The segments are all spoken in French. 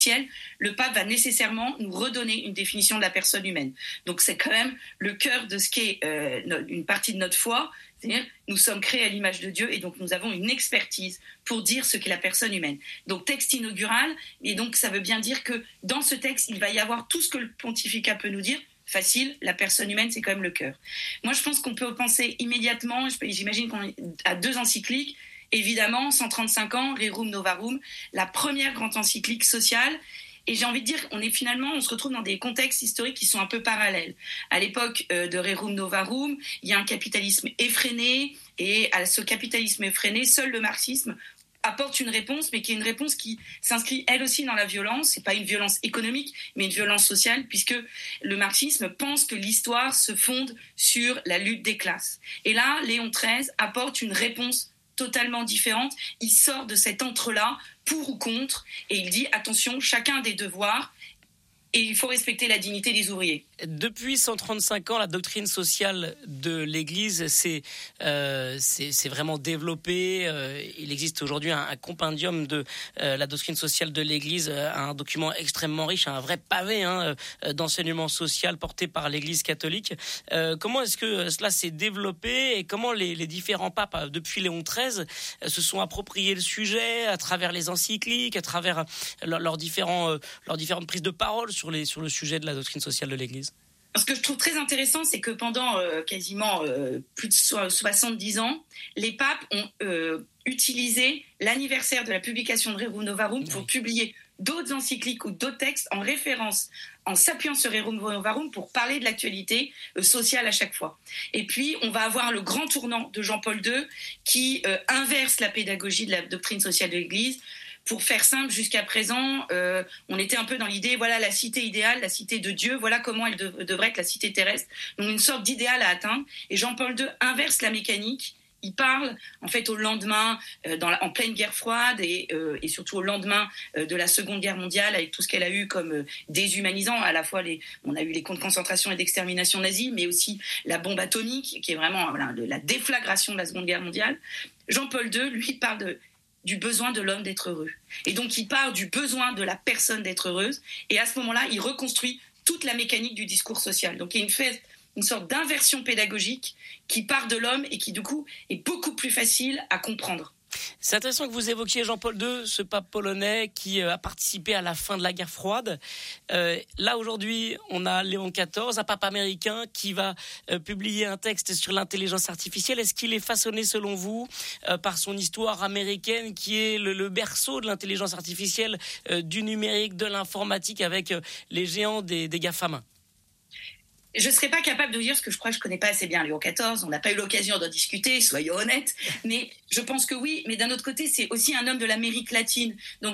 le pape va nécessairement nous redonner une définition de la personne humaine. Donc c'est quand même le cœur de ce qu'est une partie de notre foi, c'est-à-dire nous sommes créés à l'image de Dieu et donc nous avons une expertise pour dire ce qu'est la personne humaine. Donc texte inaugural, et donc ça veut bien dire que dans ce texte, il va y avoir tout ce que le pontificat peut nous dire. Facile, la personne humaine, c'est quand même le cœur. Moi, je pense qu'on peut penser immédiatement, j'imagine qu'on est à 2 encycliques. Évidemment, 135 ans, Rerum Novarum, la première grande encyclique sociale. Et j'ai envie de dire, on se retrouve dans des contextes historiques qui sont un peu parallèles. À l'époque de Rerum Novarum, il y a un capitalisme effréné, et à ce capitalisme effréné, seul le marxisme apporte une réponse, mais qui est une réponse qui s'inscrit elle aussi dans la violence. C'est pas une violence économique, mais une violence sociale, puisque le marxisme pense que l'histoire se fonde sur la lutte des classes. Et là, Léon XIII apporte une réponse totalement différente. Il sort de cet entre-là, pour ou contre, et il dit, attention, chacun a des devoirs, et il faut respecter la dignité des ouvriers. Depuis 135 ans, la doctrine sociale de l'Église s'est vraiment développée. Il existe aujourd'hui un compendium de la doctrine sociale de l'Église, un document extrêmement riche, un vrai pavé d'enseignement social porté par l'Église catholique. Comment est-ce que cela s'est développé et comment les différents papes, depuis Léon XIII, se sont appropriés le sujet à travers les encycliques, à travers leurs différentes prises de parole sur le sujet de la doctrine sociale de l'Église? Ce que je trouve très intéressant, c'est que pendant quasiment plus de 70 ans, les papes ont utilisé l'anniversaire de la publication de Rerum Novarum pour publier d'autres encycliques ou d'autres textes en référence, en s'appuyant sur Rerum Novarum pour parler de l'actualité sociale à chaque fois. Et puis, on va avoir le grand tournant de Jean-Paul II qui inverse la pédagogie de la doctrine sociale de l'Église. Pour faire simple, jusqu'à présent, on était un peu dans l'idée, voilà la cité idéale, la cité de Dieu, voilà comment elle devrait être la cité terrestre. Donc une sorte d'idéal à atteindre. Et Jean-Paul II inverse la mécanique. Il parle en fait au lendemain, en pleine guerre froide et surtout au lendemain de la Seconde Guerre mondiale, avec tout ce qu'elle a eu comme déshumanisant. À la fois, on a eu les camps de concentration et d'extermination nazis, mais aussi la bombe atomique, qui est vraiment la déflagration de la Seconde Guerre mondiale. Jean-Paul II, lui, parle du besoin de l'homme d'être heureux. Et donc, il part du besoin de la personne d'être heureuse. Et à ce moment-là, il reconstruit toute la mécanique du discours social. Donc, il y a une sorte d'inversion pédagogique qui part de l'homme et qui, du coup, est beaucoup plus facile à comprendre. C'est intéressant que vous évoquiez Jean-Paul II, ce pape polonais qui a participé à la fin de la guerre froide. Là, aujourd'hui, on a Léon XIV, un pape américain qui va publier un texte sur l'intelligence artificielle. Est-ce qu'il est façonné, selon vous, par son histoire américaine qui est le berceau de l'intelligence artificielle, du numérique, de l'informatique avec les géants des GAFAM? Je ne serais pas capable de dire ce que je crois que je ne connais pas assez bien Léon XIV. On n'a pas eu l'occasion d'en discuter, soyons honnêtes. Mais je pense que oui. Mais d'un autre côté, c'est aussi un homme de l'Amérique latine. Donc,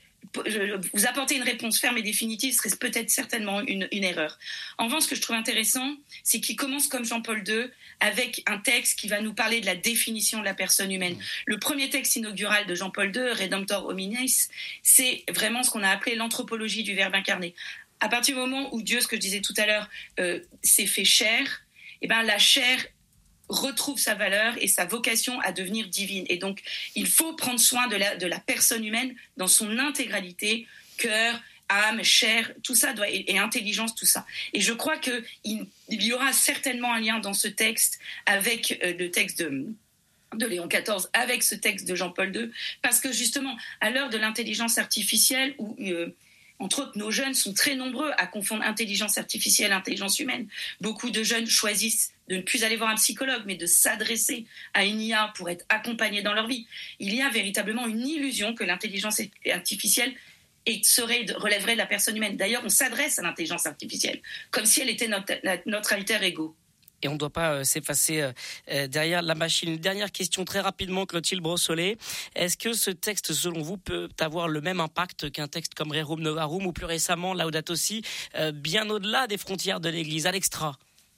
vous apporter une réponse ferme et définitive serait peut-être certainement une erreur. En revanche, ce que je trouve intéressant, c'est qu'il commence comme Jean-Paul II avec un texte qui va nous parler de la définition de la personne humaine. Le premier texte inaugural de Jean-Paul II, Redemptor Hominis, c'est vraiment ce qu'on a appelé l'anthropologie du Verbe incarné. À partir du moment où Dieu, ce que je disais tout à l'heure, s'est fait chair, eh ben la chair retrouve sa valeur et sa vocation à devenir divine. Et donc, il faut prendre soin de la personne humaine dans son intégralité, cœur, âme, chair, tout ça et intelligence, tout ça. Et je crois qu'il y aura certainement un lien dans ce texte avec le texte de Léon XIV, avec ce texte de Jean-Paul II, parce que justement, à l'heure de l'intelligence artificielle, où entre autres, nos jeunes sont très nombreux à confondre intelligence artificielle et intelligence humaine. Beaucoup de jeunes choisissent de ne plus aller voir un psychologue, mais de s'adresser à une IA pour être accompagnés dans leur vie. Il y a véritablement une illusion que l'intelligence artificielle relèverait de la personne humaine. D'ailleurs, on s'adresse à l'intelligence artificielle, comme si elle était notre alter ego. Et on ne doit pas s'effacer derrière la machine. Une dernière question très rapidement, Clotilde Brossolet. Est-ce que ce texte, selon vous, peut avoir le même impact qu'un texte comme Rerum Novarum ou plus récemment Laudato Si, bien au-delà des frontières de l'Église, à l'extra?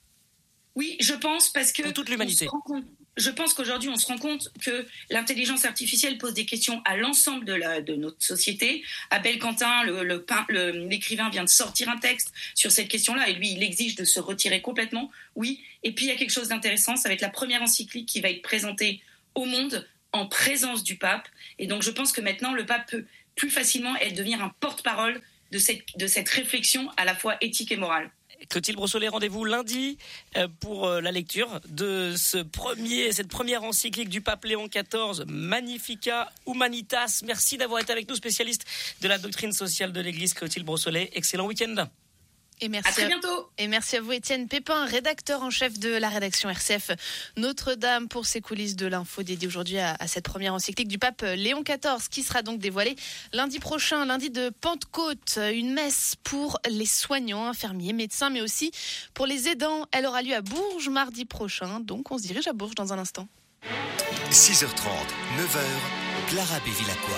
Oui, je pense, parce que... Pour toute l'humanité. Je pense qu'aujourd'hui, on se rend compte que l'intelligence artificielle pose des questions à l'ensemble de notre société. Abel Quentin, l'écrivain, vient de sortir un texte sur cette question-là, et lui, il exige de se retirer complètement. Oui, et puis il y a quelque chose d'intéressant, ça va être la première encyclique qui va être présentée au monde en présence du pape. Et donc, je pense que maintenant, le pape plus facilement et devenir un porte-parole de cette réflexion à la fois éthique et morale. Clotilde Brossolet, rendez-vous lundi pour la lecture de cette première encyclique du pape Léon XIV, Magnificat Humanitas. Merci d'avoir été avec nous, spécialiste de la doctrine sociale de l'Église, Clotilde Brossolet. Excellent week-end. Et merci à très bientôt. Et merci à vous, Étienne Pépin, rédacteur en chef de la rédaction RCF Notre-Dame, pour ces coulisses de l'info dédiée aujourd'hui à cette première encyclique du pape Léon XIV, qui sera donc dévoilée lundi prochain, lundi de Pentecôte. Une messe pour les soignants, infirmiers, médecins, mais aussi pour les aidants. Elle aura lieu à Bourges mardi prochain, donc on se dirige à Bourges dans un instant. 6h30, 9h, Clara Bévilacqua.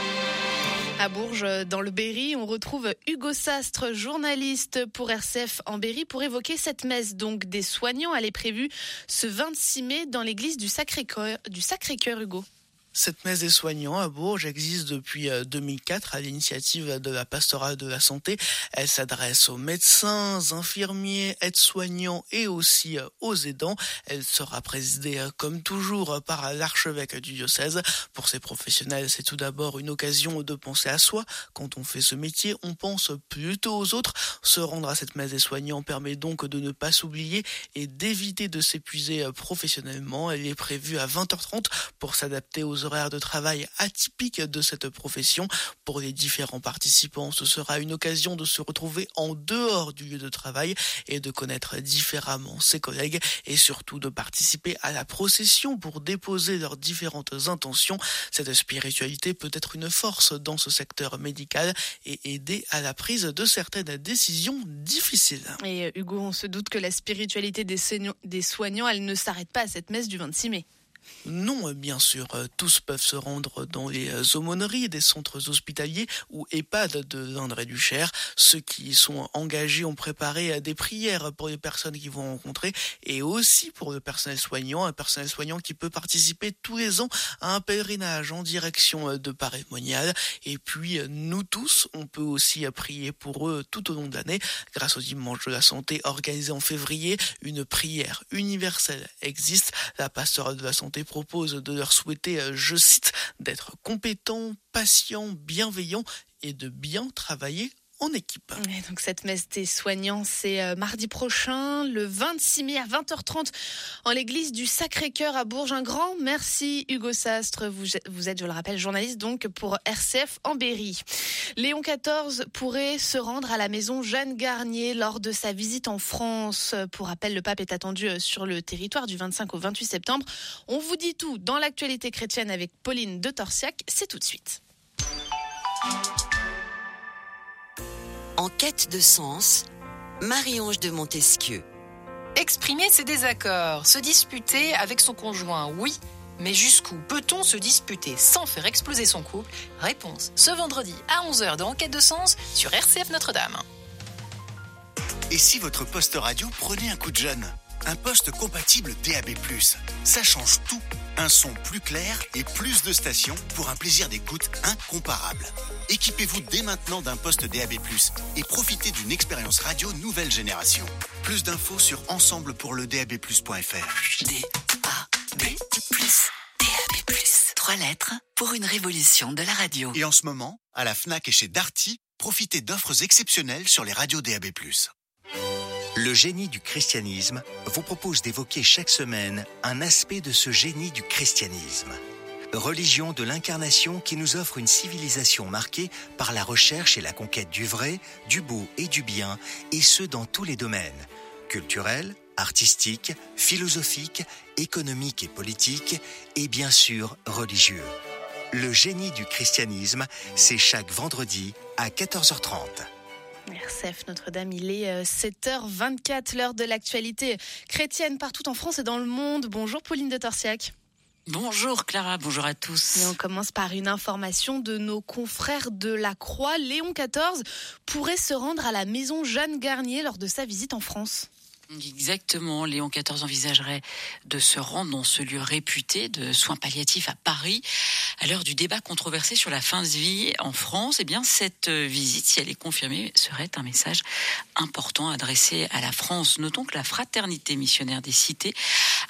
À Bourges, dans le Berry, on retrouve Hugo Sastre, journaliste pour RCF en Berry, pour évoquer cette messe donc des soignants. Elle est prévue ce 26 mai dans l'église du Sacré-Cœur, Hugo. Cette messe des soignants à Bourges existe depuis 2004 à l'initiative de la pastorale de la santé. Elle s'adresse aux médecins, infirmiers, aides-soignants et aussi aux aidants. Elle sera présidée comme toujours par l'archevêque du diocèse. Pour ces professionnels, c'est tout d'abord une occasion de penser à soi. Quand on fait ce métier, on pense plutôt aux autres. Se rendre à cette messe des soignants permet donc de ne pas s'oublier et d'éviter de s'épuiser professionnellement. Elle est prévue à 20h30 pour s'adapter aux horaires de travail atypiques de cette profession. Pour les différents participants, ce sera une occasion de se retrouver en dehors du lieu de travail et de connaître différemment ses collègues et surtout de participer à la procession pour déposer leurs différentes intentions. Cette spiritualité peut être une force dans ce secteur médical et aider à la prise de certaines décisions difficiles. Et Hugo, on se doute que la spiritualité des soignants, elle ne s'arrête pas à cette messe du 26 mai. Non, bien sûr, tous peuvent se rendre dans les aumôneries des centres hospitaliers ou EHPAD de l'Indre et du Cher. Ceux qui sont engagés ont préparé des prières pour les personnes qu'ils vont rencontrer et aussi pour le personnel soignant, un personnel soignant qui peut participer tous les ans à un pèlerinage en direction de Paray-le-Monial. Et puis, nous tous, on peut aussi prier pour eux tout au long de l'année. Grâce au Dimanche de la Santé organisé en février, une prière universelle existe. La pastorale de la santé propose de leur souhaiter, je cite, d'être compétents, patients, bienveillants et de bien travailler en équipe. Et donc cette messe des soignants, c'est mardi prochain, le 26 mai à 20h30 en l'église du Sacré-Cœur à Bourges. Un grand merci Hugo Sastre, vous êtes, je le rappelle, journaliste donc pour RCF en Berry. Léon XIV pourrait se rendre à la maison Jeanne Garnier lors de sa visite en France. Pour rappel, le pape est attendu sur le territoire du 25 au 28 septembre. On vous dit tout dans l'actualité chrétienne avec Pauline de Torsiac, c'est tout de suite. En quête de sens, Marie-Ange de Montesquieu. Exprimer ses désaccords, se disputer avec son conjoint, oui, mais jusqu'où peut-on se disputer sans faire exploser son couple ? Réponse ce vendredi à 11h dans En quête de sens sur RCF Notre-Dame. Et si votre poste radio prenait un coup de jeune ? Un poste compatible DAB+. Ça change tout. Un son plus clair et plus de stations pour un plaisir d'écoute incomparable. Équipez-vous dès maintenant d'un poste DAB+, et profitez d'une expérience radio nouvelle génération. Plus d'infos sur ensemblepourledab+.fr. DAB+. 3 lettres pour une révolution de la radio. Et en ce moment, à la Fnac et chez Darty, profitez d'offres exceptionnelles sur les radios DAB+. Le génie du christianisme vous propose d'évoquer chaque semaine un aspect de ce génie du christianisme. Religion de l'incarnation qui nous offre une civilisation marquée par la recherche et la conquête du vrai, du beau et du bien, et ce dans tous les domaines, culturels, artistiques, philosophiques, économiques et politiques, et bien sûr religieux. Le génie du christianisme, c'est chaque vendredi à 14h30. RCF Notre-Dame, il est 7h24, l'heure de l'actualité chrétienne partout en France et dans le monde. Bonjour Pauline de Torsiac. Bonjour Clara, bonjour à tous. Et on commence par une information de nos confrères de la Croix. Léon XIV pourrait se rendre à la maison Jeanne Garnier lors de sa visite en France. Exactement, Léon XIV envisagerait de se rendre dans ce lieu réputé de soins palliatifs à Paris. À l'heure du débat controversé sur la fin de vie en France, eh bien cette visite, si elle est confirmée, serait un message important adressé à la France. Notons que la Fraternité missionnaire des cités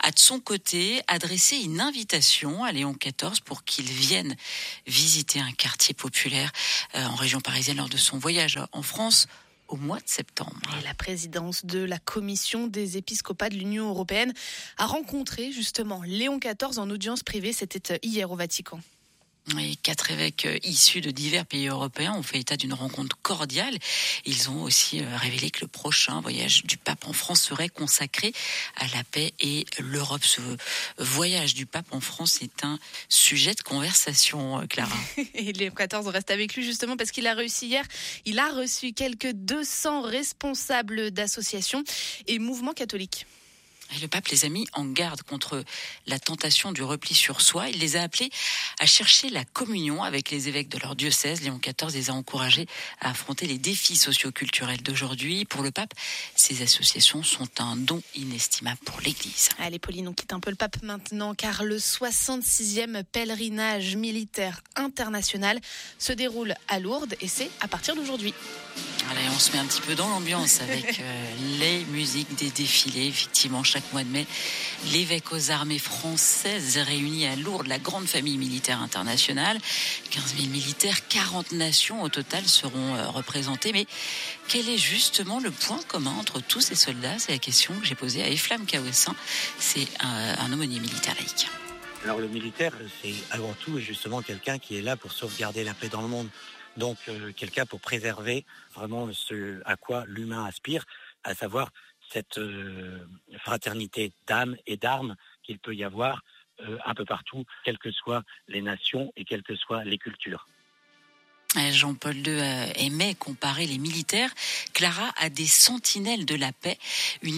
a de son côté adressé une invitation à Léon XIV pour qu'il vienne visiter un quartier populaire en région parisienne lors de son voyage en France au mois de septembre. Et la présidence de la Commission des épiscopats de l'Union européenne a rencontré justement Léon XIV en audience privée. C'était hier au Vatican. Et 4 évêques issus de divers pays européens ont fait état d'une rencontre cordiale. Ils ont aussi révélé que le prochain voyage du pape en France serait consacré à la paix et l'Europe. Ce voyage du pape en France est un sujet de conversation, Clara. Et Léon XIV reste avec lui justement parce qu'il a réussi hier. Il a reçu quelques 200 responsables d'associations et mouvements catholiques. Et le pape les a mis en garde contre la tentation du repli sur soi. Il les a appelés à chercher la communion avec les évêques de leur diocèse. Léon XIV les a encouragés à affronter les défis socio-culturels d'aujourd'hui. Pour le pape, ces associations sont un don inestimable pour l'Église. Allez Pauline, on quitte un peu le pape maintenant car le 66e pèlerinage militaire international se déroule à Lourdes et c'est à partir d'aujourd'hui. Allez, on se met un petit peu dans l'ambiance avec les musiques des défilés. Effectivement, chaque mois de mai, l'évêque aux armées françaises réunit à Lourdes la grande famille militaire internationale. 15 000 militaires, 40 nations au total seront représentées. Mais quel est justement le point commun entre tous ces soldats ? C'est la question que j'ai posée à Eflam Kaouessin. C'est un aumônier militaire laïque. Alors le militaire, c'est avant tout justement quelqu'un qui est là pour sauvegarder la paix dans le monde. Donc quelqu'un pour préserver vraiment ce à quoi l'humain aspire, à savoir cette fraternité d'âme et d'armes qu'il peut y avoir un peu partout, quelles que soient les nations et quelles que soient les cultures. Jean-Paul II aimait comparer les militaires, Clara, à des sentinelles de la paix, une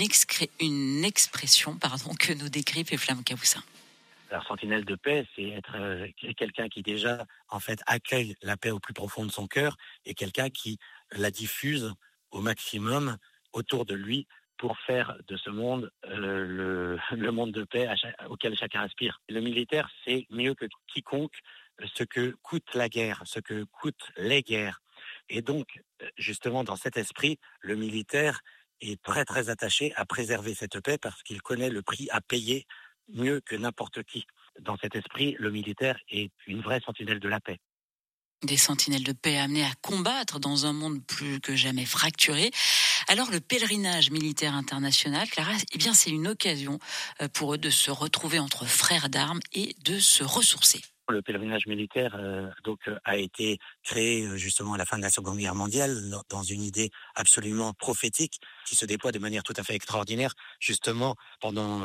expression que nous décrit Eflam Kaouessin. Alors, sentinelle de paix, c'est être quelqu'un qui déjà, en fait, accueille la paix au plus profond de son cœur et quelqu'un qui la diffuse au maximum autour de lui pour faire de ce monde le monde de paix auquel chacun aspire. Le militaire, c'est mieux que quiconque ce que coûte la guerre, ce que coûtent les guerres. Et donc, justement, dans cet esprit, le militaire est très, très attaché à préserver cette paix parce qu'il connaît le prix à payer mieux que n'importe qui. Dans cet esprit, le militaire est une vraie sentinelle de la paix. Des sentinelles de paix amenées à combattre dans un monde plus que jamais fracturé. Alors le pèlerinage militaire international, Clara, c'est une occasion pour eux de se retrouver entre frères d'armes et de se ressourcer. Le pèlerinage militaire a été créé justement à la fin de la Seconde Guerre mondiale dans une idée absolument prophétique qui se déploie de manière tout à fait extraordinaire justement pendant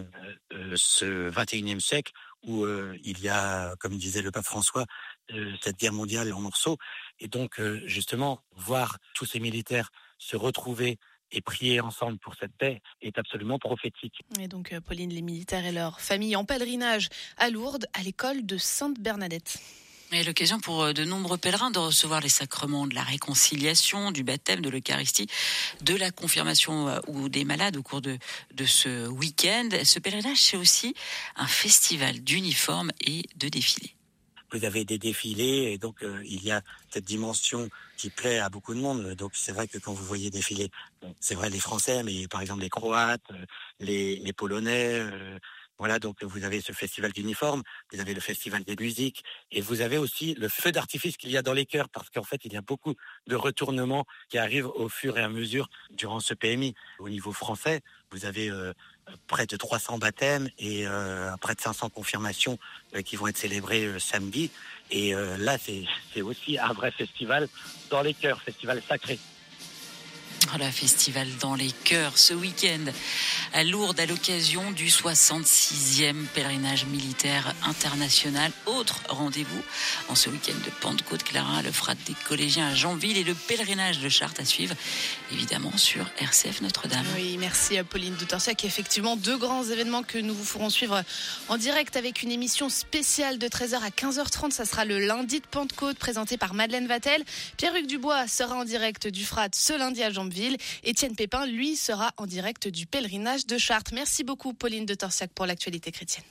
ce 21e siècle où il y a, comme disait le pape François, cette guerre mondiale en morceaux. Et donc justement voir tous ces militaires se retrouver et prier ensemble pour cette paix est absolument prophétique. Et donc, Pauline, les militaires et leurs familles en pèlerinage à Lourdes, à l'école de Sainte-Bernadette. Et l'occasion pour de nombreux pèlerins de recevoir les sacrements de la réconciliation, du baptême, de l'Eucharistie, de la confirmation ou des malades au cours de ce week-end. Ce pèlerinage, c'est aussi un festival d'uniformes et de défilés. Vous avez des défilés et donc il y a cette dimension qui plaît à beaucoup de monde. Donc c'est vrai que quand vous voyez défiler, c'est vrai les Français, mais par exemple les Croates, les Polonais, voilà, donc vous avez ce festival d'uniformes, vous avez le festival des musiques et vous avez aussi le feu d'artifice qu'il y a dans les chœurs parce qu'en fait il y a beaucoup de retournements qui arrivent au fur et à mesure durant ce PMI. Au niveau français, vous avez près de 300 baptêmes et près de 500 confirmations qui vont être célébrées samedi. Et là, c'est aussi un vrai festival dans les chœurs, festival sacré. Voilà, festival dans les chœurs ce week-end à Lourdes à l'occasion du 66e pèlerinage militaire international. Autre rendez-vous en ce week-end de Pentecôte, Clara, le frat des collégiens à Janville et le pèlerinage de Chartres à suivre évidemment sur RCF Notre-Dame. Oui, merci Pauline de Torsiac. Effectivement, 2 grands événements que nous vous ferons suivre en direct avec une émission spéciale de 13h à 15h30. Ça sera le lundi de Pentecôte présenté par Madeleine Vatel. Pierre-Hugues Dubois sera en direct du frat ce lundi à Janville. Étienne Pépin, lui, sera en direct du pèlerinage de Chartres. Merci beaucoup, Pauline de Torsiac, pour l'actualité chrétienne.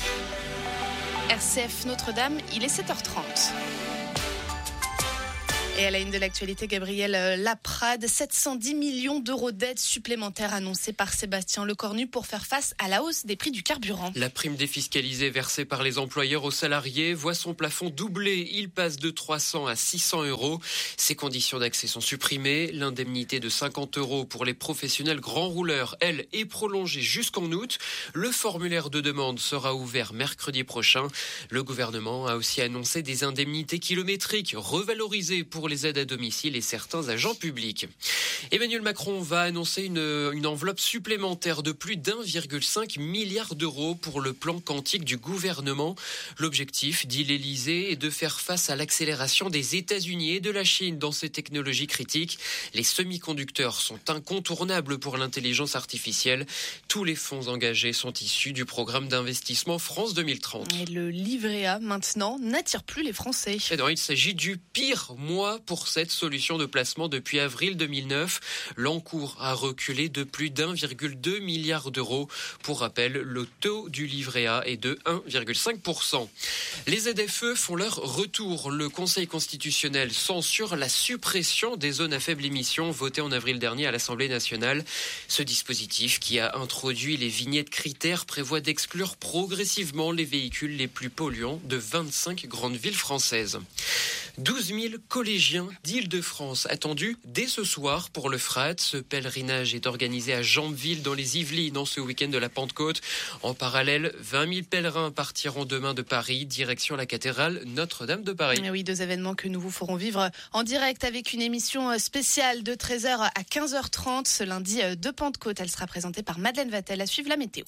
RCF Notre-Dame, il est 7h30. Et à la une de l'actualité, Gabriel Laprade, 710 millions d'euros d'aides supplémentaires annoncées par Sébastien Lecornu pour faire face à la hausse des prix du carburant. La prime défiscalisée versée par les employeurs aux salariés voit son plafond doubler. Il passe de 300 à 600 euros. Ses conditions d'accès sont supprimées. L'indemnité de 50 euros pour les professionnels grands rouleurs, elle, est prolongée jusqu'en août. Le formulaire de demande sera ouvert mercredi prochain. Le gouvernement a aussi annoncé des indemnités kilométriques revalorisées pour les aides à domicile et certains agents publics. Emmanuel Macron va annoncer une enveloppe supplémentaire de plus d'1,5 milliard d'euros pour le plan quantique du gouvernement. L'objectif, dit l'Élysée, est de faire face à l'accélération des États-Unis et de la Chine dans ces technologies critiques. Les semi-conducteurs sont incontournables pour l'intelligence artificielle. Tous les fonds engagés sont issus du programme d'investissement France 2030. Et le livret A, maintenant, n'attire plus les Français. Et non, il s'agit du pire mois pour cette solution de placement depuis avril 2009. L'encours a reculé de plus d'1,2 milliard d'euros. Pour rappel, le taux du livret A est de 1,5%. Les ZFE font leur retour. Le Conseil constitutionnel censure la suppression des zones à faible émission votée en avril dernier à l'Assemblée nationale. Ce dispositif, qui a introduit les vignettes critères, prévoit d'exclure progressivement les véhicules les plus polluants de 25 grandes villes françaises. 12 000 collégiens d'Île-de-France attendus dès ce soir pour le FRAT. Ce pèlerinage est organisé à Jambeville dans les Yvelines en ce week-end de la Pentecôte. En parallèle, 20 000 pèlerins partiront demain de Paris, direction la cathédrale Notre-Dame de Paris. Oui, 2 événements que nous vous ferons vivre en direct avec une émission spéciale de 13h à 15h30 ce lundi de Pentecôte. Elle sera présentée par Madeleine Vatel. À suivre la météo.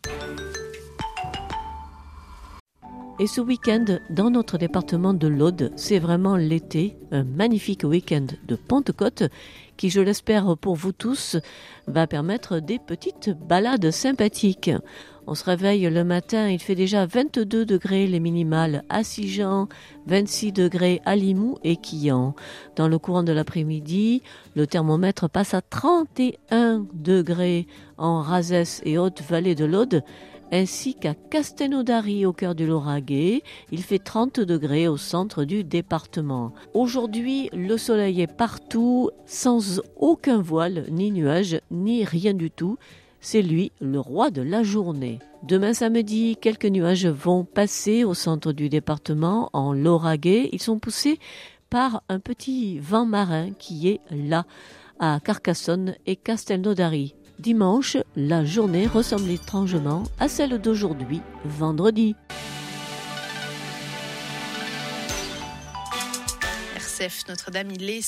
Et ce week-end, dans notre département de l'Aude, c'est vraiment l'été, un magnifique week-end de Pentecôte qui, je l'espère pour vous tous, va permettre des petites balades sympathiques. On se réveille le matin, il fait déjà 22 degrés les minimales à Sigean, 26 degrés à Limoux et Quillan. Dans le courant de l'après-midi, le thermomètre passe à 31 degrés en Razès et Haute-Vallée de l'Aude, ainsi qu'à Castelnaudary au cœur du Lauragais. Il fait 30 degrés au centre du département. Aujourd'hui, le soleil est partout, sans aucun voile, ni nuage, ni rien du tout. C'est lui, le roi de la journée. Demain samedi, quelques nuages vont passer au centre du département, en Lauragais. Ils sont poussés par un petit vent marin qui est là, à Carcassonne et Castelnaudary. Dimanche, la journée ressemble étrangement à celle d'aujourd'hui, vendredi. RCF Notre-Dame, il est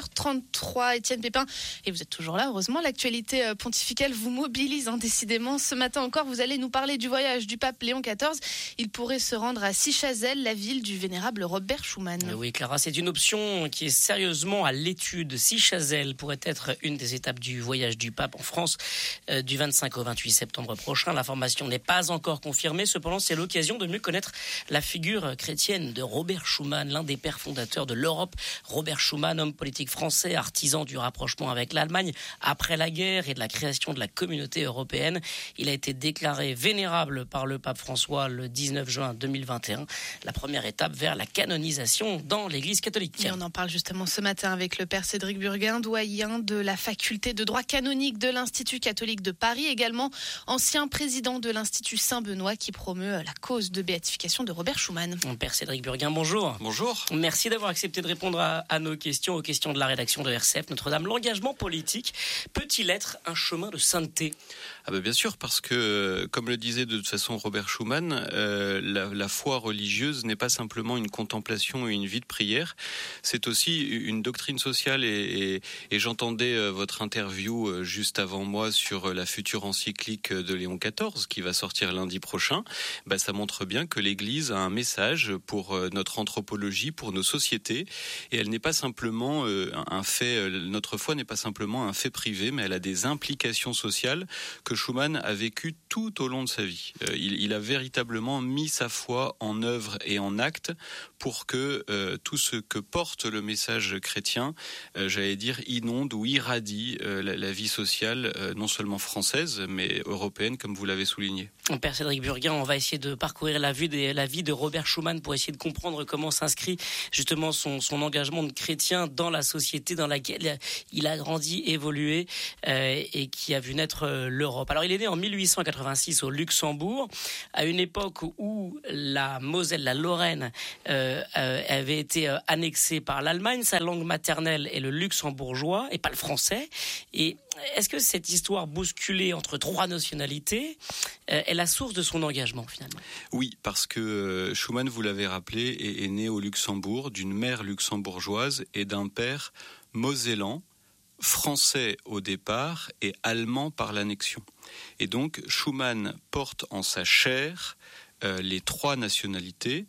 7h33. Étienne Pépin, et vous êtes toujours là, heureusement. L'actualité pontificale vous mobilise, décidément. Ce matin encore, vous allez nous parler du voyage du pape Léon XIV. Il pourrait se rendre à Sichazel, la ville du vénérable Robert Schuman. Oui, Clara, c'est une option qui est sérieusement à l'étude. Sichazel pourrait être une des étapes du voyage du pape en France du 25 au 28 septembre prochain. L'information n'est pas encore confirmée. Cependant, c'est l'occasion de mieux connaître la figure chrétienne de Robert Schuman, l'un des pères fondateurs de l'Europe. Robert Schuman, homme politique français, artisan du rapprochement avec l'Allemagne après la guerre et de la création de la communauté européenne. Il a été déclaré vénérable par le pape François le 19 juin 2021. La première étape vers la canonisation dans l'Église catholique. Et on en parle justement ce matin avec le père Cédric Burguin, doyen de la faculté de droit canonique de l'Institut catholique de Paris, également ancien président de l'Institut Saint-Benoît qui promeut la cause de béatification de Robert Schuman. Père Cédric Burguin, bonjour. Bonjour. Merci d'avoir accepté de répondre à nos questions, aux questions de la rédaction de RCF Notre-Dame. L'engagement politique peut-il être un chemin de sainteté ? Bien sûr, parce que, comme le disait de toute façon Robert Schuman, la foi religieuse n'est pas simplement une contemplation et une vie de prière, c'est aussi une doctrine sociale et j'entendais votre interview juste avant moi sur la future encyclique de Léon XIV qui va sortir lundi prochain. Ça montre bien que l'Église a un message pour notre anthropologie, pour nos sociétés, et elle n'est pas simplement un fait, notre foi n'est pas simplement un fait privé, mais elle a des implications sociales que Schuman a vécu tout au long de sa vie. Il a véritablement mis sa foi en œuvre et en acte pour que tout ce que porte le message chrétien, inonde ou irradie la vie sociale, non seulement française, mais européenne, comme vous l'avez souligné. Père Cédric Burguin, on va essayer de parcourir la vie de Robert Schuman pour essayer de comprendre comment s'inscrit justement son son engagement de chrétien dans la société dans laquelle il a grandi, évolué et qui a vu naître l'Europe. Alors il est né en 1886 au Luxembourg, à une époque où la Moselle, la Lorraine, avait été annexée par l'Allemagne. Sa langue maternelle est le luxembourgeois et pas le français. Et est-ce que cette histoire bousculée entre trois nationalités est la source de son engagement finalement ? Oui, parce que Schuman, vous l'avez rappelé, est né au Luxembourg d'une mère luxembourgeoise et d'un père mosellan, français au départ et allemand par l'annexion. Et donc Schuman porte en sa chair les trois nationalités.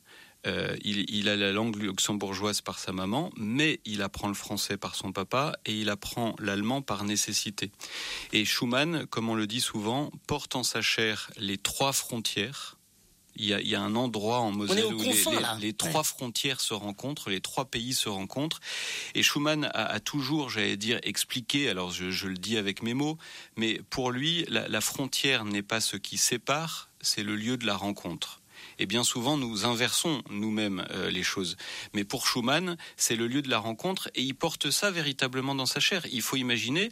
Il a la langue luxembourgeoise par sa maman, mais il apprend le français par son papa et il apprend l'allemand par nécessité. Et Schuman, comme on le dit souvent, porte en sa chair les trois frontières. Il y a un endroit en Moselle où les trois frontières se rencontrent, les trois pays se rencontrent. Et Schuman a toujours, j'allais dire, expliqué, alors je le dis avec mes mots, mais pour lui, la frontière n'est pas ce qui sépare, c'est le lieu de la rencontre. Et bien souvent, nous inversons nous-mêmes les choses. Mais pour Schuman, c'est le lieu de la rencontre et il porte ça véritablement dans sa chair. Il faut imaginer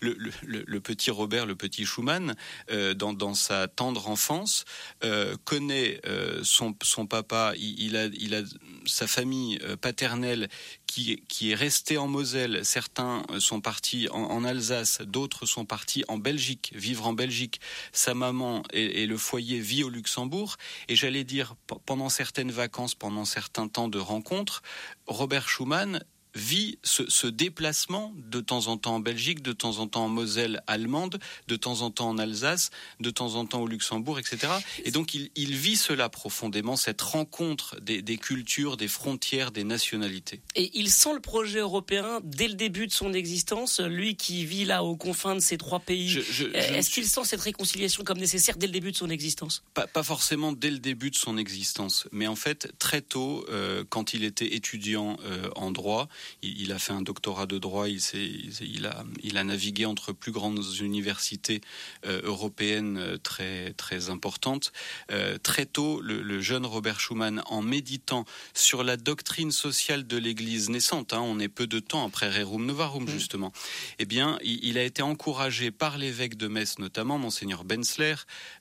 le petit Robert, le petit Schuman, dans sa tendre enfance, connaît son papa, il a sa famille paternelle qui est restée en Moselle. Certains sont partis en Alsace, d'autres sont partis en Belgique, vivre en Belgique. Sa maman et le foyer vit au Luxembourg. Et j'allais dire, pendant certaines vacances, pendant certains temps de rencontres, Robert Schuman vit ce déplacement de temps en temps en Belgique, de temps en temps en Moselle allemande, de temps en temps en Alsace, de temps en temps au Luxembourg, etc. Et donc il vit cela profondément, cette rencontre des cultures, des frontières, des nationalités. Et il sent le projet européen dès le début de son existence, lui qui vit là aux confins de ces trois pays. Est-ce qu'il sent cette réconciliation comme nécessaire dès le début de son existence ? Pas forcément dès le début de son existence, mais en fait très tôt, quand il était étudiant en droit, il a fait un doctorat de droit, il a navigué entre plus grandes universités européennes très, très importantes. Très tôt, le jeune Robert Schuman, en méditant sur la doctrine sociale de l'Église naissante, on est peu de temps après Rerum Novarum justement, eh bien, il a été encouragé par l'évêque de Metz notamment, Monseigneur Benzler,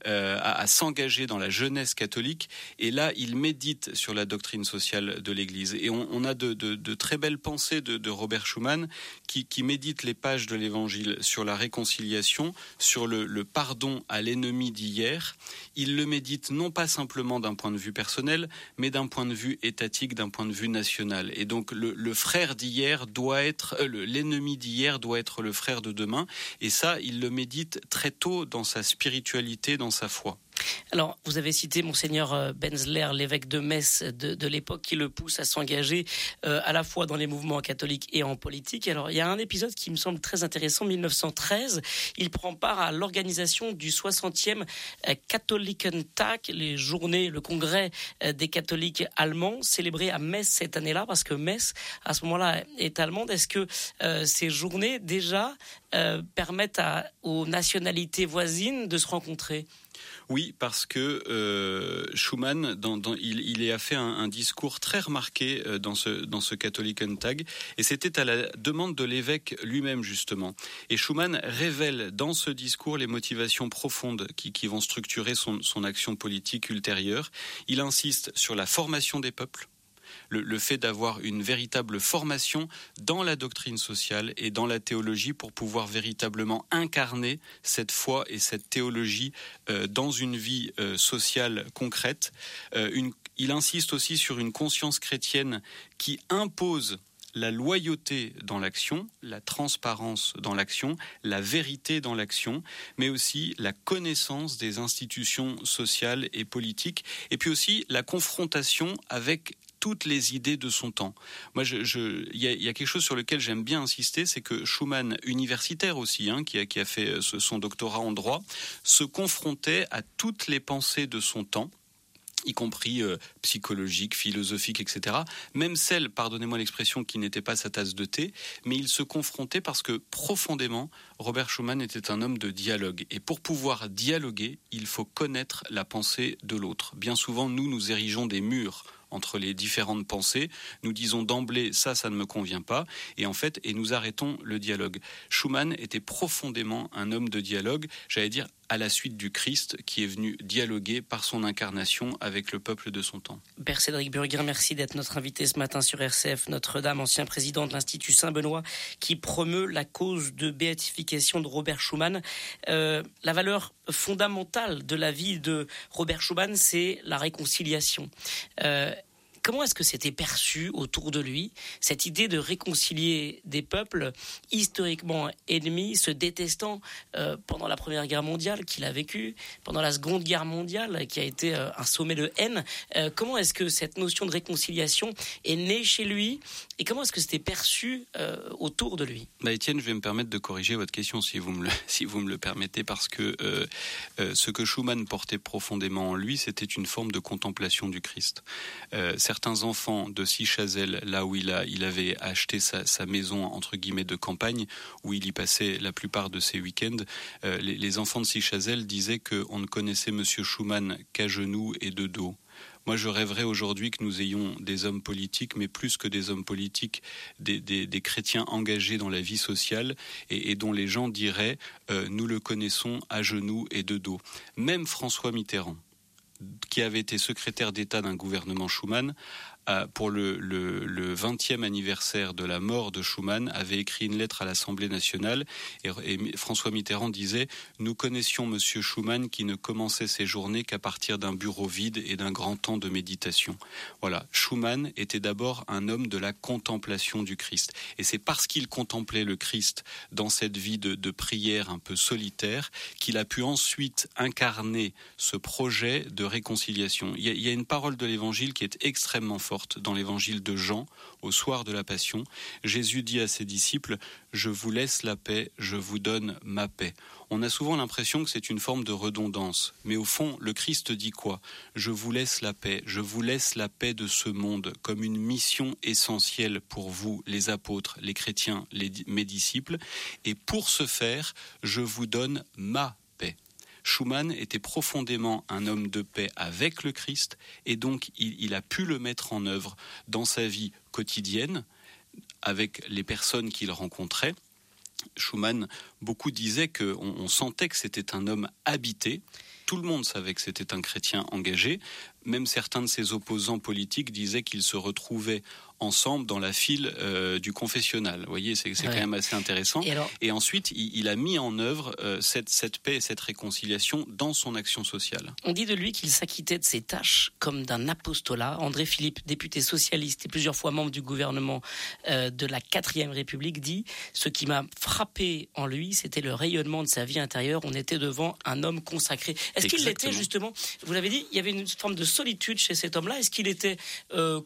à s'engager dans la jeunesse catholique. Et là, il médite sur la doctrine sociale de l'Église. Et on a de très belles pensées de Robert Schuman qui médite les pages de l'Évangile sur la réconciliation, sur le pardon à l'ennemi d'hier. Il le médite non pas simplement d'un point de vue personnel, mais d'un point de vue étatique, d'un point de vue national. Et donc le frère d'hier doit être, l'ennemi d'hier doit être le frère de demain. Et ça, il le médite très tôt dans sa spiritualité, dans sa foi. Alors, vous avez cité Monseigneur Benzler, l'évêque de Metz de l'époque, qui le pousse à s'engager à la fois dans les mouvements catholiques et en politique. Alors, il y a un épisode qui me semble très intéressant. En 1913, il prend part à l'organisation du 60e Katholikentag, les journées, le congrès des catholiques allemands, célébré à Metz cette année-là, parce que Metz, à ce moment-là, est allemande. Est-ce que ces journées, déjà, permettent aux nationalités voisines de se rencontrer ? Oui, parce que Schuman, il a fait un discours très remarqué dans ce Katholikentag, et c'était à la demande de l'évêque lui-même justement. Et Schuman révèle dans ce discours les motivations profondes qui vont structurer son action politique ultérieure. Il insiste sur la formation des peuples. Le fait d'avoir une véritable formation dans la doctrine sociale et dans la théologie pour pouvoir véritablement incarner cette foi et cette théologie dans une vie sociale concrète. Il insiste aussi sur une conscience chrétienne qui impose la loyauté dans l'action, la transparence dans l'action, la vérité dans l'action, mais aussi la connaissance des institutions sociales et politiques, et puis aussi la confrontation avec toutes les idées de son temps. Moi, il y a quelque chose sur lequel j'aime bien insister, c'est que Schuman, universitaire aussi, qui a fait son doctorat en droit, se confrontait à toutes les pensées de son temps, y compris psychologiques, philosophiques, etc. Même celles, pardonnez-moi l'expression, qui n'étaient pas sa tasse de thé, mais il se confrontait parce que profondément, Robert Schuman était un homme de dialogue. Et pour pouvoir dialoguer, il faut connaître la pensée de l'autre. Bien souvent, nous érigeons des murs entre les différentes pensées. Nous disons d'emblée, ça ne me convient pas, et nous arrêtons le dialogue. Schuman était profondément un homme de dialogue, j'allais dire, à la suite du Christ, qui est venu dialoguer par son incarnation avec le peuple de son temps. Père Cédric Burguin, merci d'être notre invité ce matin sur RCF Notre-Dame, ancien président de l'Institut Saint-Benoît, qui promeut la cause de béatification de Robert Schuman. La valeur fondamentale de la vie de Robert Schuman, c'est la réconciliation. Comment est-ce que c'était perçu autour de lui, cette idée de réconcilier des peuples historiquement ennemis, se détestant pendant la Première Guerre mondiale qu'il a vécue, pendant la Seconde Guerre mondiale qui a été un sommet de haine. Comment est-ce que cette notion de réconciliation est née chez lui et comment est-ce que c'était perçu autour de lui ? Étienne, je vais me permettre de corriger votre question si vous me le permettez, parce que ce que Schuman portait profondément en lui, c'était une forme de contemplation du Christ. Certains enfants de Sichazel, là où il avait acheté sa maison entre guillemets de campagne, où il y passait la plupart de ses week-ends, les enfants de Sichazel disaient qu'on ne connaissait Monsieur Schuman qu'à genoux et de dos. Moi, je rêverais aujourd'hui que nous ayons des hommes politiques, mais plus que des hommes politiques, des chrétiens engagés dans la vie sociale et dont les gens diraient nous le connaissons à genoux et de dos. Même François Mitterrand, qui avait été secrétaire d'État d'un gouvernement Schuman, pour le 20e anniversaire de la mort de Schuman, avait écrit une lettre à l'Assemblée nationale et François Mitterrand disait « Nous connaissions Monsieur Schuman qui ne commençait ses journées qu'à partir d'un bureau vide et d'un grand temps de méditation. » Voilà, Schuman était d'abord un homme de la contemplation du Christ. Et c'est parce qu'il contemplait le Christ dans cette vie de prière un peu solitaire qu'il a pu ensuite incarner ce projet de réconciliation. Il y a une parole de l'Évangile qui est extrêmement forte dans l'évangile de Jean, au soir de la Passion. Jésus dit à ses disciples « Je vous laisse la paix, je vous donne ma paix ». On a souvent l'impression que c'est une forme de redondance, mais au fond, le Christ dit quoi ? Je vous laisse la paix de ce monde comme une mission essentielle pour vous, les apôtres, les chrétiens, mes disciples, et pour ce faire, je vous donne ma paix. Schuman était profondément un homme de paix avec le Christ et donc il a pu le mettre en œuvre dans sa vie quotidienne avec les personnes qu'il rencontrait. Schuman, beaucoup disaient qu'on sentait que c'était un homme habité. Tout le monde savait que c'était un chrétien engagé. Même certains de ses opposants politiques disaient qu'ils se retrouvaient ensemble dans la file du confessionnal. Vous voyez, c'est quand même assez intéressant. Et ensuite, il a mis en œuvre cette paix et cette réconciliation dans son action sociale. On dit de lui qu'il s'acquittait de ses tâches comme d'un apostolat. André Philippe, député socialiste et plusieurs fois membre du gouvernement de la 4e République, dit « Ce qui m'a frappé en lui, c'était le rayonnement de sa vie intérieure. On était devant un homme consacré. » Est-ce qu'il l'était justement ? Vous l'avez dit, il y avait une forme de solitude chez cet homme-là. Est-ce qu'il était consacré ?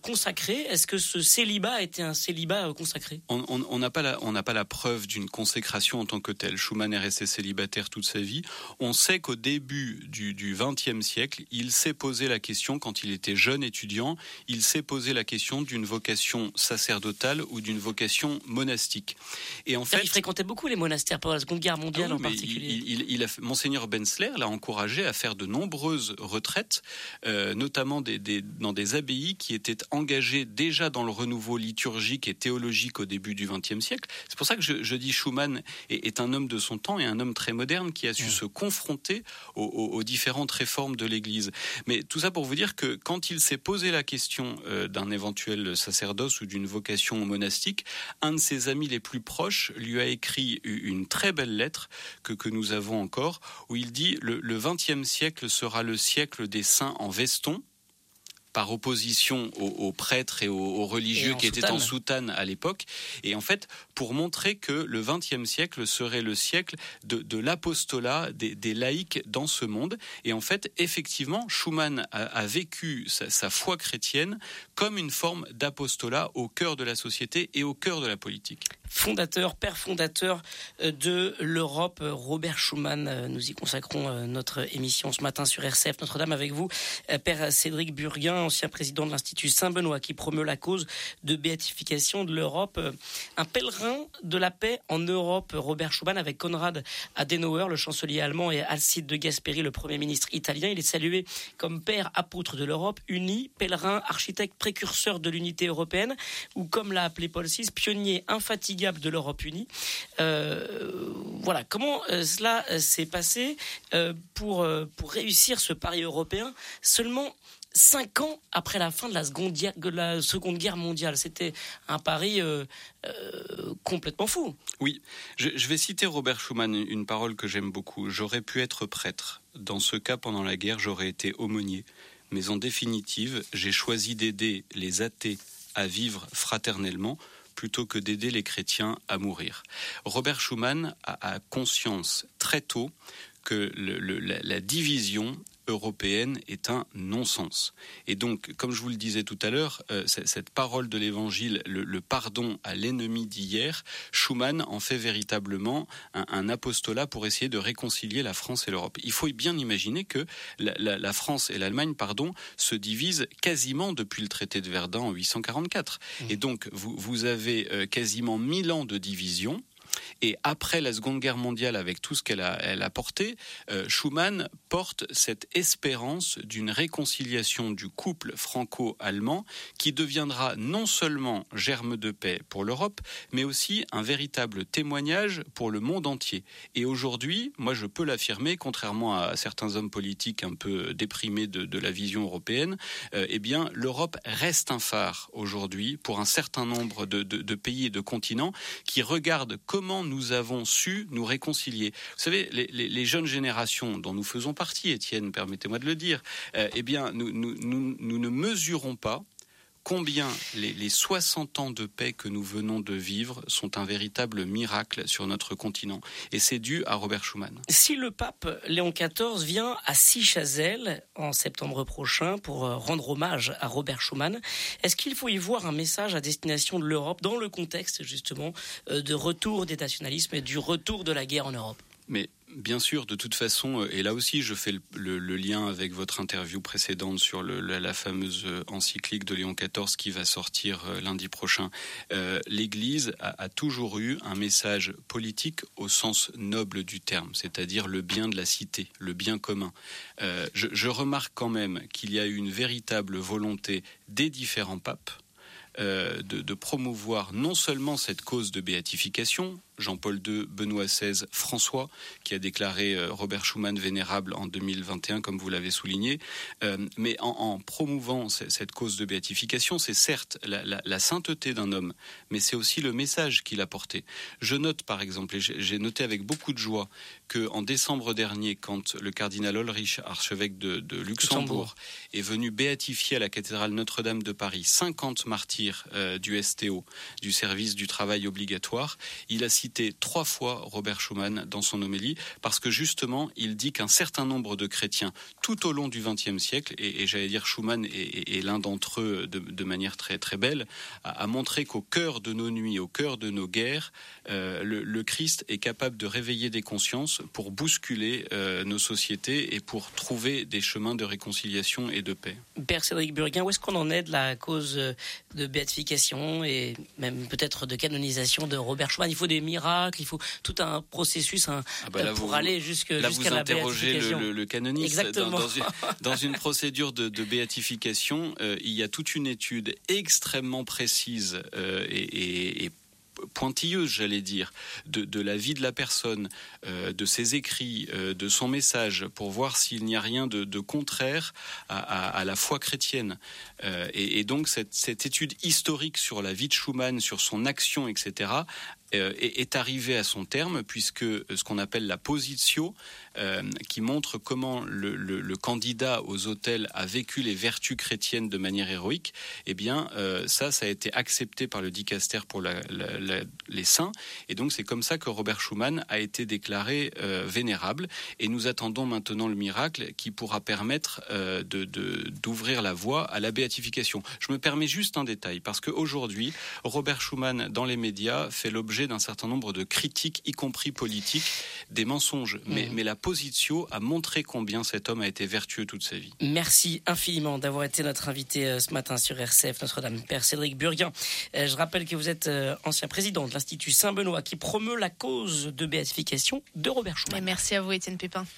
Est-ce que ce célibat était un célibat consacré ? On n'a pas la preuve d'une consécration en tant que telle. Schuman est resté célibataire toute sa vie. On sait qu'au début du XXe siècle, il s'est posé la question, quand il était jeune étudiant, il s'est posé la question d'une vocation sacerdotale ou d'une vocation monastique. Et en fait, il fréquentait beaucoup les monastères pendant la Seconde Guerre mondiale en particulier. Monseigneur Benzler l'a encouragé à faire de nombreuses retraites, notamment dans des abbayes qui étaient engagées déjà dans le renouveau liturgique et théologique au début du XXe siècle. C'est pour ça que je dis Schuman est un homme de son temps et un homme très moderne qui a su se confronter aux différentes réformes de l'Église. Mais tout ça pour vous dire que quand il s'est posé la question d'un éventuel sacerdoce ou d'une vocation monastique, un de ses amis les plus proches lui a écrit une très belle lettre que nous avons encore, où il dit « Le XXe siècle sera le siècle des saints en veston », par opposition aux prêtres et aux religieux qui étaient en soutane à l'époque. Et en fait, pour montrer que le XXe siècle serait le siècle de l'apostolat des laïcs dans ce monde. Et en fait, effectivement, Schuman a vécu sa foi chrétienne comme une forme d'apostolat au cœur de la société et au cœur de la politique. Père fondateur de l'Europe, Robert Schuman. Nous y consacrons notre émission ce matin sur RCF Notre-Dame avec vous. Père Cédric Burguin, ancien président de l'Institut Saint-Benoît, qui promeut la cause de béatification de l'Europe. Un pèlerin de la paix en Europe, Robert Schuman, avec Konrad Adenauer, le chancelier allemand, et Alcide de Gasperi, le Premier ministre italien. Il est salué comme père apôtre de l'Europe, unie, pèlerin, architecte précurseur de l'unité européenne, ou comme l'a appelé Paul VI, pionnier infatigable de l'Europe unie. Voilà, comment cela s'est passé pour réussir ce pari européen seulement 5 ans après la fin de la Seconde Guerre mondiale. C'était un pari complètement fou. Oui, je vais citer Robert Schuman, une parole que j'aime beaucoup. J'aurais pu être prêtre. Dans ce cas, pendant la guerre, j'aurais été aumônier. Mais en définitive, j'ai choisi d'aider les athées à vivre fraternellement plutôt que d'aider les chrétiens à mourir. Robert Schuman a conscience très tôt que la division européenne est un non-sens. Et donc, comme je vous le disais tout à l'heure, cette parole de l'Évangile, le pardon à l'ennemi d'hier, Schuman en fait véritablement un apostolat pour essayer de réconcilier la France et l'Europe. Il faut bien imaginer que la France et l'Allemagne, se divisent quasiment depuis le traité de Verdun en 844. Et donc, vous avez quasiment 1000 ans de division. Et après la Seconde Guerre mondiale, avec tout ce qu'elle a porté, Schuman porte cette espérance d'une réconciliation du couple franco-allemand qui deviendra non seulement germe de paix pour l'Europe, mais aussi un véritable témoignage pour le monde entier. Et aujourd'hui, moi je peux l'affirmer, contrairement à certains hommes politiques un peu déprimés de la vision européenne, l'Europe reste un phare aujourd'hui pour un certain nombre de pays et de continents qui regardent comment nous avons su nous réconcilier. Vous savez, les jeunes générations dont nous faisons partie, Étienne, permettez-moi de le dire, nous ne mesurons pas combien les 60 ans de paix que nous venons de vivre sont un véritable miracle sur notre continent. Et c'est dû à Robert Schuman. Si le pape Léon XIV vient à Sichazel en septembre prochain pour rendre hommage à Robert Schuman, est-ce qu'il faut y voir un message à destination de l'Europe dans le contexte justement de retour des nationalismes et du retour de la guerre en Europe ? Mais bien sûr, de toute façon, et là aussi je fais le lien avec votre interview précédente sur la fameuse encyclique de Léon XIV qui va sortir lundi prochain. L'Église a toujours eu un message politique au sens noble du terme, c'est-à-dire le bien de la cité, le bien commun. Je remarque quand même qu'il y a eu une véritable volonté des différents papes de promouvoir non seulement cette cause de béatification, Jean-Paul II, Benoît XVI, François, qui a déclaré Robert Schuman vénérable en 2021, comme vous l'avez souligné, mais en promouvant cette cause de béatification, c'est certes la sainteté d'un homme, mais c'est aussi le message qu'il a porté. Je note par exemple, et j'ai noté avec beaucoup de joie, qu'en décembre dernier, quand le cardinal Ulrich, archevêque de Luxembourg, est venu béatifier à la cathédrale Notre-Dame de Paris 50 martyrs du STO, du service du travail obligatoire, il a cité 3 fois Robert Schuman dans son homélie, parce que justement, il dit qu'un certain nombre de chrétiens, tout au long du XXe siècle, et j'allais dire Schuman est l'un d'entre eux de manière très très belle, a montré qu'au cœur de nos nuits, au cœur de nos guerres, le Christ est capable de réveiller des consciences pour bousculer nos sociétés et pour trouver des chemins de réconciliation et de paix. Père Cédric Burguin, où est-ce qu'on en est de la cause de béatification et même peut-être de canonisation de Robert Schuman? Il faut des miracles, il faut tout un processus pour aller jusqu'à la béatification. Là, vous interrogez le canoniste. Exactement. Dans une procédure de béatification, il y a toute une étude extrêmement précise et pointilleuse, j'allais dire, de la vie de la personne, de ses écrits, de son message, pour voir s'il n'y a rien de contraire à la foi chrétienne. Et donc cette étude historique sur la vie de Schuman, sur son action, etc., est arrivé à son terme, puisque ce qu'on appelle la positio, qui montre comment le candidat aux autels a vécu les vertus chrétiennes de manière héroïque, eh bien ça a été accepté par le dicaster pour les saints, et donc c'est comme ça que Robert Schuman a été déclaré vénérable, et nous attendons maintenant le miracle qui pourra permettre d'ouvrir la voie à la béatification. Je me permets juste un détail, parce qu'aujourd'hui, Robert Schuman, dans les médias, fait l'objet d'un certain nombre de critiques, y compris politiques, des mensonges. Mais la positio a montré combien cet homme a été vertueux toute sa vie. Merci infiniment d'avoir été notre invité ce matin sur RCF Notre-Dame, Père Cédric Burguin. Je rappelle que vous êtes ancien président de l'Institut Saint-Benoît qui promeut la cause de béatification de Robert Schuman. Et merci à vous, Étienne Pépin.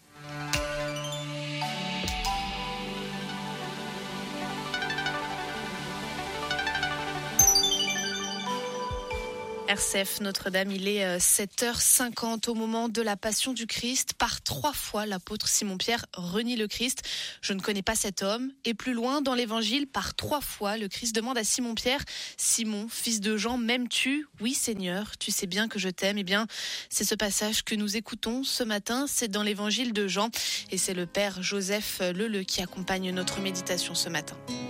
RCF Notre-Dame, il est 7h50 au moment de la Passion du Christ. Par 3 fois, l'apôtre Simon-Pierre renie le Christ. Je ne connais pas cet homme. Et plus loin, dans l'Évangile, par 3 fois, le Christ demande à Simon-Pierre, Simon, fils de Jean, m'aimes-tu ? Oui, Seigneur, tu sais bien que je t'aime. Eh bien, c'est ce passage que nous écoutons ce matin. C'est dans l'Évangile de Jean. Et c'est le Père Joseph Leleu qui accompagne notre méditation ce matin.